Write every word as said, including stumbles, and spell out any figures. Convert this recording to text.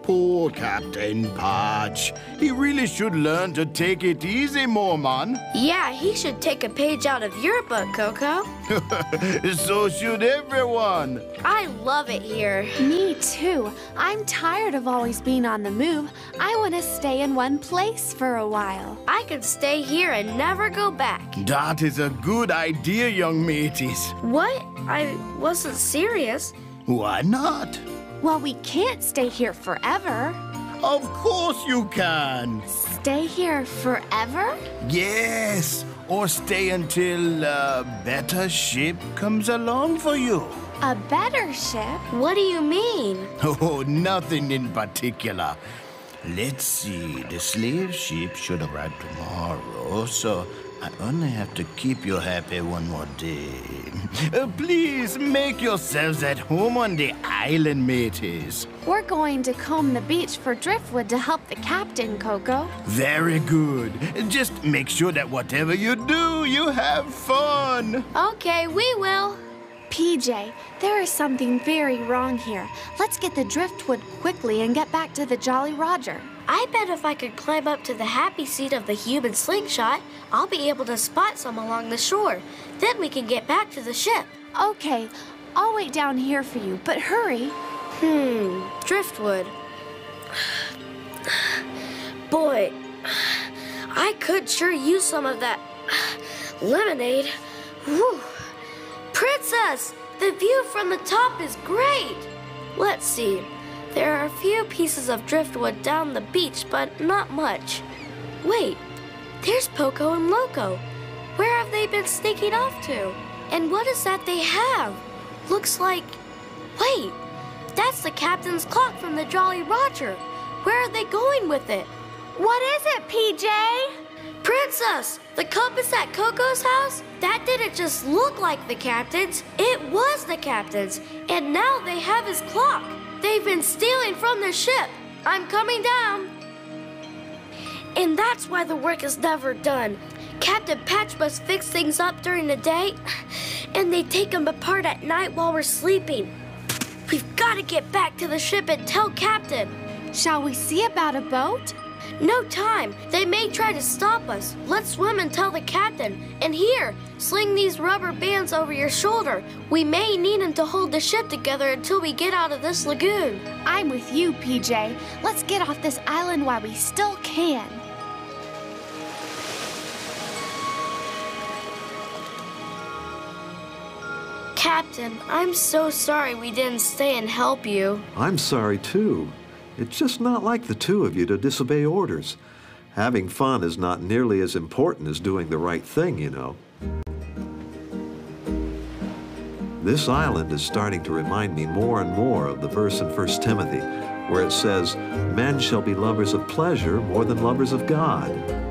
Poor Captain Patch. He really should learn to take it easy more, man. Yeah, he should take a page out of your book, Coco. So should everyone. I love it here. Me too. I'm tired of always being on the move. I want to stay in one place for a while. I could stay here and never go back. That is a good idea, young mateys. What? I wasn't serious. Why not? Well, we can't stay here forever. Of course you can. Stay here forever? Yes, or stay until a better ship comes along for you. A better ship? What do you mean? Oh, nothing in particular. Let's see, the slave ship should arrive tomorrow, so I only have to keep you happy one more day. Uh, please make yourselves at home on the island, mateys. We're going to comb the beach for driftwood to help the captain, Coco. Very good. Just make sure that whatever you do, you have fun. Okay, we will. P J, there is something very wrong here. Let's get the driftwood quickly and get back to the Jolly Roger. I bet if I could climb up to the happy seat of the human slingshot, I'll be able to spot some along the shore. Then we can get back to the ship. Okay, I'll wait down here for you, but hurry. Hmm, driftwood. Boy, I could sure use some of that lemonade. Whew. Princess, the view from the top is great. Let's see. There are a few pieces of driftwood down the beach, but not much. Wait, there's Poco and Loco. Where have they been sneaking off to? And what is that they have? Looks like... Wait, that's the captain's clock from the Jolly Roger. Where are they going with it? What is it, P J? Princess, the compass at Coco's house? That didn't just look like the captain's. It was the captain's. And now they have his clock. They've been stealing from their ship. I'm coming down. And that's why the work is never done. Captain Patch must fix things up during the day, and they take them apart at night while we're sleeping. We've got to get back to the ship and tell Captain. Shall we see about a boat? No time. They may try to stop us. Let's swim and tell the captain. And here, sling these rubber bands over your shoulder. We may need them to hold the ship together until we get out of this lagoon. I'm with you, P J. Let's get off this island while we still can. Captain, I'm so sorry we didn't stay and help you. I'm sorry, too. It's just not like the two of you to disobey orders. Having fun is not nearly as important as doing the right thing, you know. This island is starting to remind me more and more of the verse in First Timothy, where it says, "Men shall be lovers of pleasure more than lovers of God."